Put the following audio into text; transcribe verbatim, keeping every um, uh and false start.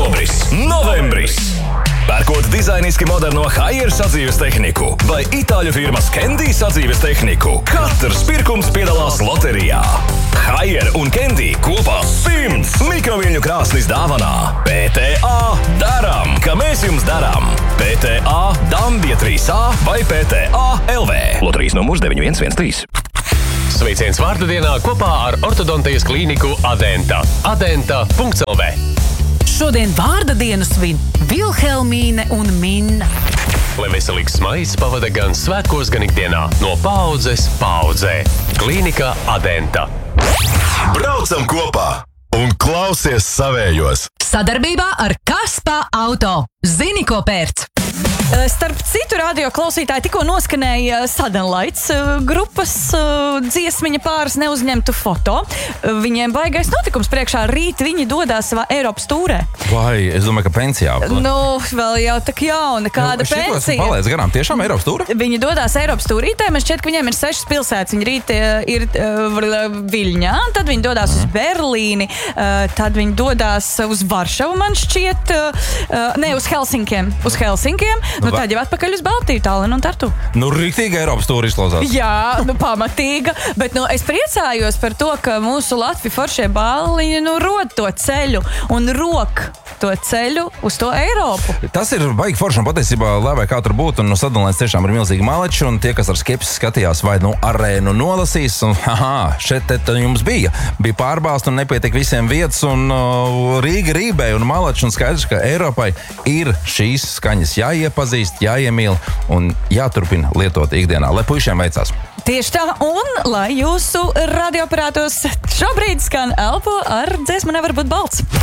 Oktobris, novembris. Pērkot dizainiski moderno Haier sadzīves tehniku vai itāļu firmas Candy sadzīves tehniku, katrs pirkums piedalās loterijā. Haier un Candy kopā simts mikroviļņu krāsnis dāvanā. P T A daram, ka mēs jums daram. P T A Dambja trīs A vai P T A L V. Loterijas numurs deviņi viens viens trīs. Sveiciens vārdu dienā kopā ar ortodontijas klīniku Adenta. Adenta punkts L V. Šodien vārda dienu svin Vilhelmīne un Minna. Lai veselīgs smaids pavada gan svētkos, gan ikdienā. No paaudzes paaudzē. Klīnika Adenta. Braucam kopā un klausies savējos. Sadarbībā ar Kaspā Auto. Zini, ko pērc? Starp citu, radio klausītāji tikko noskanēja Suddenlights grupas dziesmiņa pāris neuzņemtu foto. Viņiem baigais notikums priekšā. Rīt viņi dodās savā Eiropas tūrē. Vai, es domāju, ka pensijā. Nu, vēl jau tak jauna, kāda nu, pensija. Palēc garām, tiešām Eiropas tūra? Viņi dodās Eiropas tūrītē, man šķiet, ka viņiem ir sešas pilsētas. Viņi rīt ir uh, Viļņā, tad viņi dodās uz Berlīni, uh, tad viņi dodās uz Varšavu, man šķiet, uh, ne, uz Helsinkiem. Uz Helsinkiem. Nu, tad jau atpakaļ uz Baltiju, Tallinu un Tartu. Nu, rīktīgi Eiropas tūri izklausās. Jā, nu, pamatīga. Bet, nu, es priecājos par to, ka mūsu Latvi foršie bāliņi, nu, rod to ceļu un rok to ceļu uz to Eiropu. Tas ir baigi forši un patiesībā, lai vai kā tur būtu, un no Suddenlights tiešām ir milzīgi maleči, un tie, kas ar skepsi skatījās, vai nu arēnu nolasīs, un haha, šeit te jums bija. Bija pārbāzt un nepietiek visiem vietas, un uh, Rīga Rībē un maleči, un skaidrs, ka Eiropai ir šīs skaņas jāiepazīst, jāiemīl un jāturpina lietot ikdienā, lai puišiem veicās. Tieši tā, un lai jūsu radioaparātos šobrīd skan Elpo ar dziesmu Nevar būt balts.